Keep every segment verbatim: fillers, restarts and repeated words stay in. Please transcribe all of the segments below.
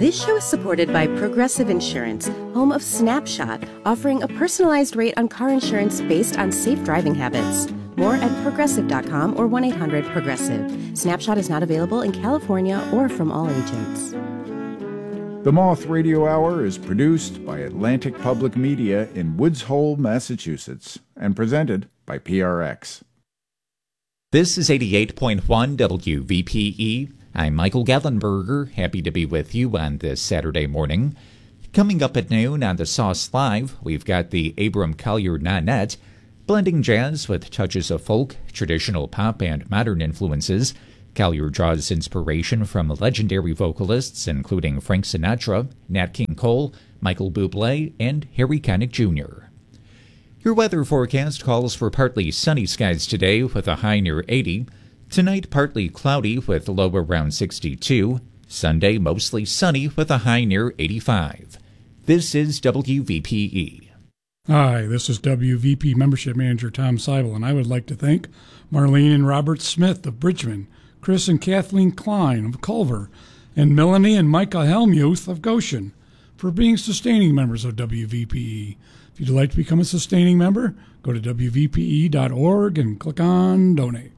This show is supported by Progressive Insurance, home of Snapshot, offering a personalized rate on car insurance based on safe driving habits. More at progressive dot com or one eight hundred progressive. Snapshot is not available in California or from all agents. The Moth Radio Hour is produced by Atlantic Public Media in Woods Hole, Massachusetts, and presented by P R X. This is eighty-eight point one W V P E. I'm Michael Gallenberger, happy to be with you on this Saturday morning. Coming up at noon on the Sauce Live, we've got the Abram Collier Nanette, blending jazz with touches of folk, traditional pop, and modern influences. Collier draws inspiration from legendary vocalists including Frank Sinatra, Nat King Cole, Michael Bublé, and Harry Connick Junior Your weather forecast calls for partly sunny skies today with a high near eighty. Tonight, partly cloudy with a low around sixty-two. Sunday, mostly sunny with a high near eighty-five. This is W V P E. Hi, this is W V P Membership Manager Tom Seibel, and I would like to thank Marlene and Robert Smith of Bridgman, Chris and Kathleen Klein of Culver, and Melanie and Micah Helmuth of Goshen for being sustaining members of W V P E. If you'd like to become a sustaining member, go to W V P E dot org and click on Donate.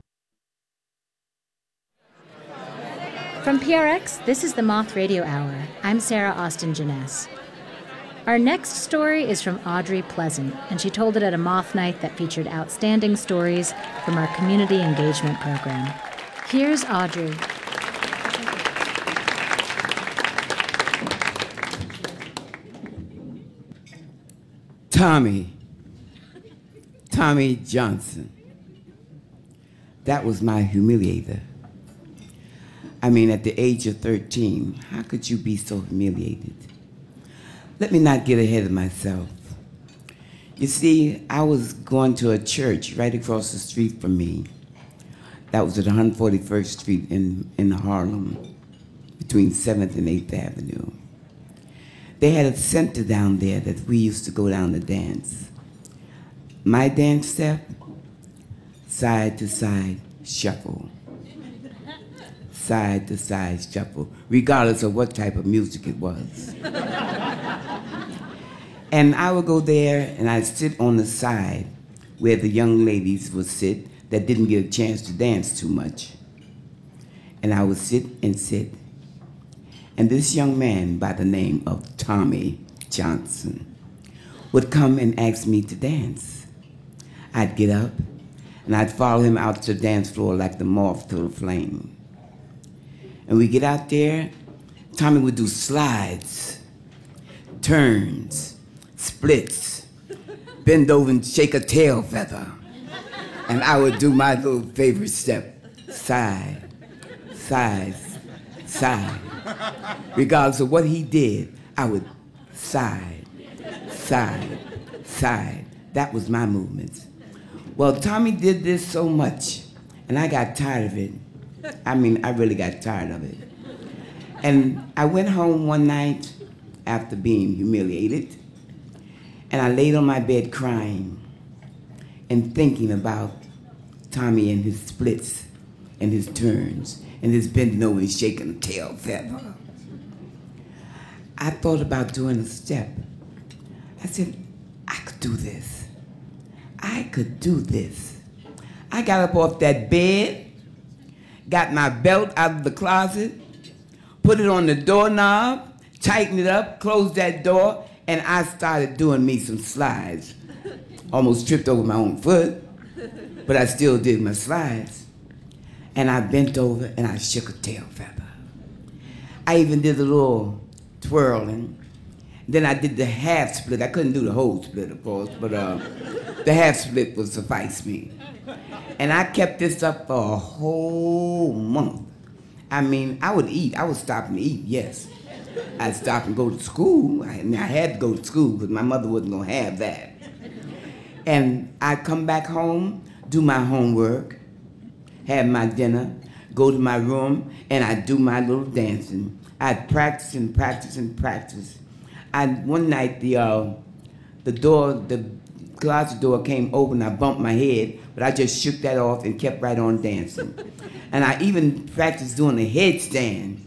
From P R X, this is the Moth Radio Hour. I'm Sarah Austin Janess. Our next story is from Audrey Pleasant, and she told it at a Moth night that featured outstanding stories from our community engagement program. Here's Audrey. Tommy. Tommy Johnson. That was my humiliator. I mean, at the age of thirteen, how could you be so humiliated? Let me not get ahead of myself. You see, I was going to a church right across the street from me. That was at one forty-first Street in, in Harlem, between seventh and eighth Avenue. They had a center down there that we used to go down to dance. My dance step, side to side shuffle. Side to side shuffle, regardless of what type of music it was. And I would go there and I'd sit on the side where the young ladies would sit that didn't get a chance to dance too much. And I would sit and sit. And this young man by the name of Tommy Johnson would come and ask me to dance. I'd get up and I'd follow him out to the dance floor like the moth to the flame. And we get out there, Tommy would do slides, turns, splits, bend over and shake a tail feather. And I would do my little favorite step, side, side, side. Regardless of what he did, I would side, side, side. That was my movements. Well, Tommy did this so much, and I got tired of it. I mean, I really got tired of it. And I went home one night after being humiliated, and I laid on my bed crying and thinking about Tommy and his splits and his turns and his bending over and shaking a tail feather. I thought about doing a step. I said, I could do this. I could do this. I got up off that bed, got my belt out of the closet, put it on the doorknob, tightened it up, closed that door, and I started doing me some slides. Almost tripped over my own foot, but I still did my slides. And I bent over and I shook a tail feather. I even did a little twirling. Then I did the half split. I couldn't do the whole split, of course, but uh, the half split would suffice me. And I kept this up for a whole month. I mean, I would eat. I was stopping to eat, yes. I'd stop and go to school. I, I had to go to school because my mother wasn't going to have that. And I'd come back home, do my homework, have my dinner, go to my room, and I'd do my little dancing. I'd practice and practice and practice. I, one night, the, uh, the door, the closet door came open. I bumped my head, but I just shook that off and kept right on dancing. And I even practiced doing a headstand.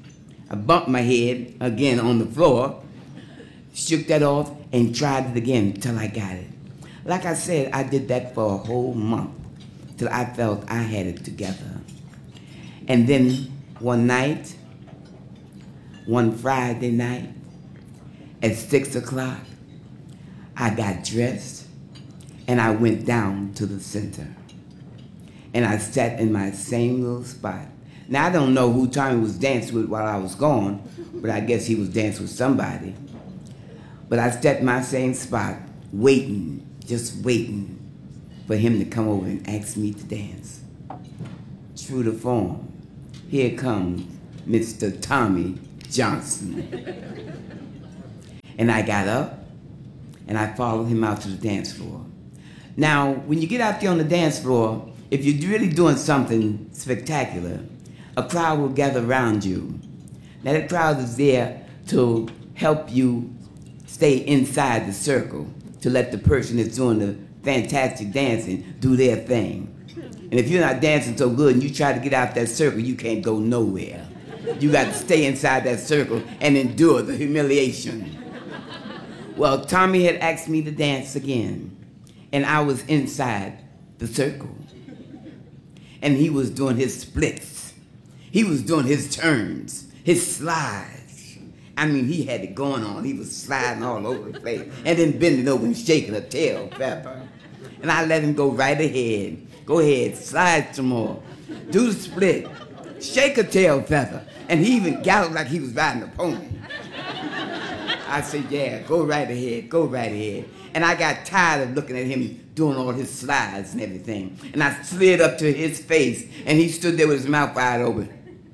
I bumped my head again on the floor, shook that off, and tried it again till I got it. Like I said, I did that for a whole month till I felt I had it together. And then one night, one Friday night, at six o'clock, I got dressed and I went down to the center. And I sat in my same little spot. Now, I don't know who Tommy was dancing with while I was gone, but I guess he was dancing with somebody. But I sat in my same spot, waiting, just waiting for him to come over and ask me to dance. True to form, here comes Mister Tommy Johnson. And I got up, and I followed him out to the dance floor. Now, when you get out there on the dance floor, if you're really doing something spectacular, a crowd will gather around you. Now, that crowd is there to help you stay inside the circle, to let the person that's doing the fantastic dancing do their thing. And if you're not dancing so good and you try to get out that circle, you can't go nowhere. You got to stay inside that circle and endure the humiliation. Well, Tommy had asked me to dance again, and I was inside the circle. And he was doing his splits. He was doing his turns, his slides. I mean, he had it going on. He was sliding all over the place and then bending over and shaking a tail feather. And I let him go right ahead. Go ahead, slide some more. Do the split. Shake a tail feather. And he even galloped like he was riding a pony. I said, yeah, go right ahead, go right ahead. And I got tired of looking at him doing all his slides and everything. And I slid up to his face, and he stood there with his mouth wide open,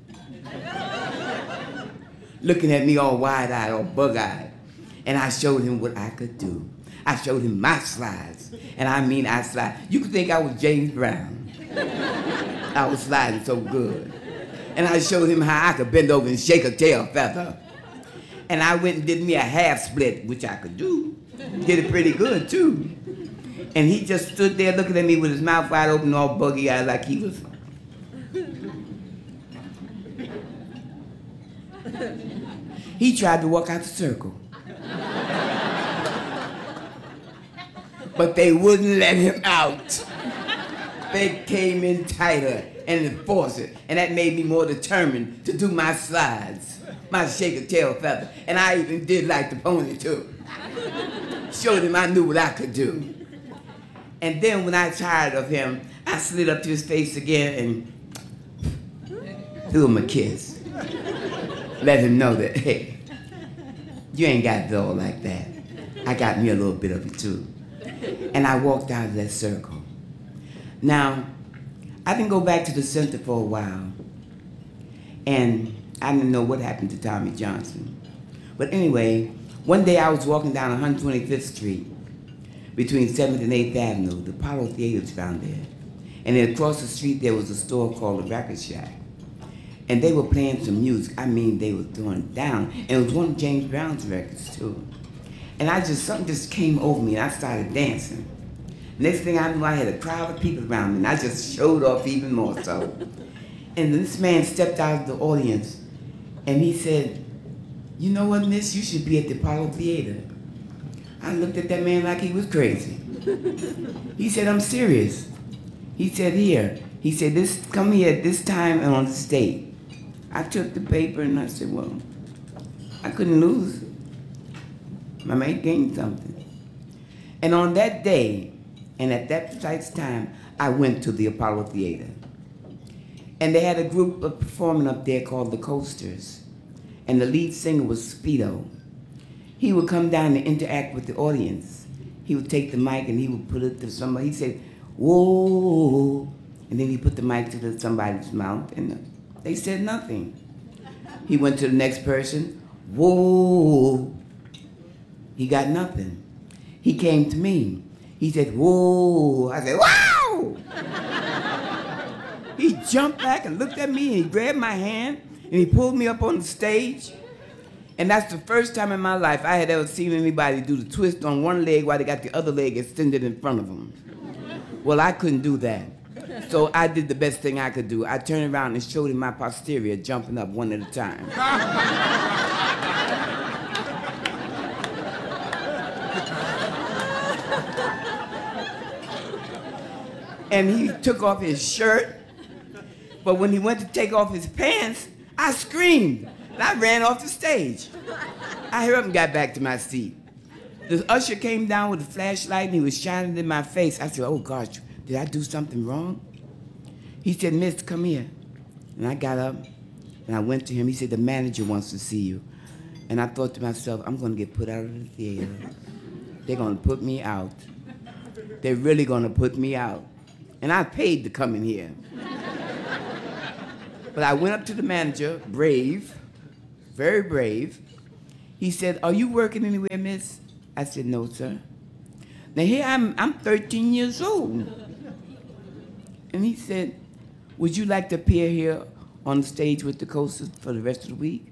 looking at me all wide-eyed, all bug-eyed. And I showed him what I could do. I showed him my slides. And I mean, I slide. You could think I was James Brown. I was sliding so good. And I showed him how I could bend over and shake a tail feather. And I went and did me a half split, which I could do. Did it pretty good, too. And he just stood there looking at me with his mouth wide open, all buggy-eyed, like he was... He tried to walk out the circle. But they wouldn't let him out. They came in tighter and enforced it. And that made me more determined to do my slides, my shake a tail feather. And I even did like the pony, too. Showed him I knew what I could do. And then when I tired of him, I slid up to his face again and threw him a kiss. Let him know that, hey, you ain't got it all like that. I got me a little bit of it, too. And I walked out of that circle. Now, I didn't go back to the center for a while. And I didn't know what happened to Tommy Johnson. But anyway, one day I was walking down one hundred twenty-fifth Street between seventh and eighth Avenue. The Apollo Theater was found there. And then across the street there was a store called the Record Shack. And they were playing some music. I mean, they were throwing it down. And it was one of James Brown's records, too. And I just, something just came over me and I started dancing. Next thing I knew, I had a crowd of people around me and I just showed off even more so. And this man stepped out of the audience and he said, you know what, miss, you should be at the Apollo Theater. I looked at that man like he was crazy. He said, I'm serious. He said, here. He said, this, come here at this time and on this date. I took the paper and I said, well, I couldn't lose. I might gain something. And on that day, and at that precise time, I went to the Apollo Theater. And they had a group of performing up there called the Coasters. And the lead singer was Speedo. He would come down and interact with the audience. He would take the mic and he would put it to somebody. He said, whoa. And then he put the mic to the, somebody's mouth and they said nothing. He went to the next person, whoa. He got nothing. He came to me. He said, whoa. I said, wow. He jumped back and looked at me and he grabbed my hand and he pulled me up on the stage. And that's the first time in my life I had ever seen anybody do the twist on one leg while they got the other leg extended in front of them. Well, I couldn't do that. So I did the best thing I could do. I turned around and showed him my posterior, jumping up one at a time. And he took off his shirt, but when he went to take off his pants, I screamed, and I ran off the stage. I hurried up and got back to my seat. The usher came down with a flashlight, and he was shining in my face. I said, oh, gosh, did I do something wrong? He said, miss, come here. And I got up, and I went to him. He said, the manager wants to see you. And I thought to myself, I'm going to get put out of the theater. They're going to put me out. They're really going to put me out. And I paid to come in here. But I went up to the manager, brave, very brave. He said, are you working anywhere, miss? I said, no, sir. Now here I'm, I'm thirteen years old. And he said, would you like to appear here on the stage with the coasters for the rest of the week?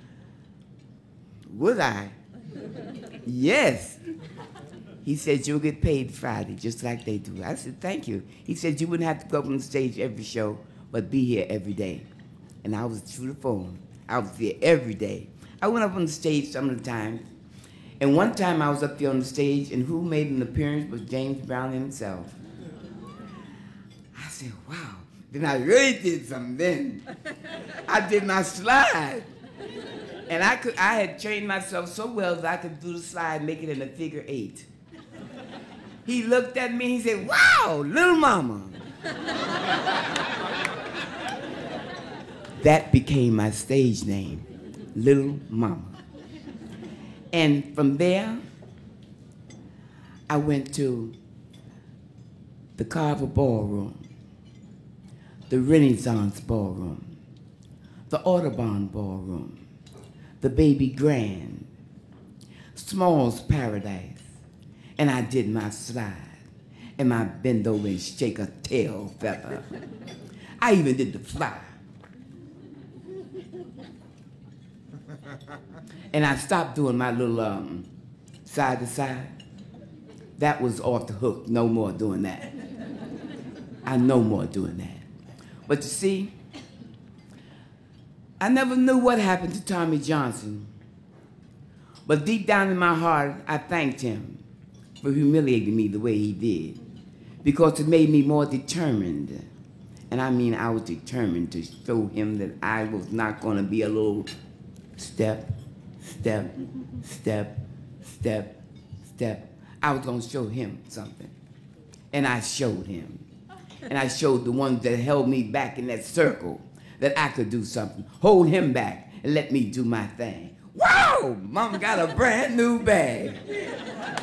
Would I? Yes. He said, you'll get paid Friday, just like they do. I said, thank you. He said, you wouldn't have to go up on the stage every show, but be here every day. And I was true to form. I was there every day. I went up on the stage some of the times. And one time I was up there on the stage, and who made an appearance was James Brown himself. I said, wow. Then I really did something then. I did my slide. And I could, I had trained myself so well that I could do the slide and make it in a figure eight. He looked at me and he said, wow, little mama. That became my stage name, Little Mama. And from there, I went to the Carver Ballroom, the Renaissance Ballroom, the Audubon Ballroom, the Baby Grand, Small's Paradise, and I did my slide, and my bend over and shake a tail feather. I even did the fly. And I stopped doing my little um, side to side. That was off the hook, no more doing that. I no more doing that. But you see, I never knew what happened to Tommy Johnson. But deep down in my heart, I thanked him for humiliating me the way he did, because it made me more determined. And I mean, I was determined to show him that I was not going to be a little step, step, step, step, step. I was going to show him something. And I showed him. And I showed the ones that held me back in that circle that I could do something. Hold him back and let me do my thing. Wow! Mom got a brand new bag.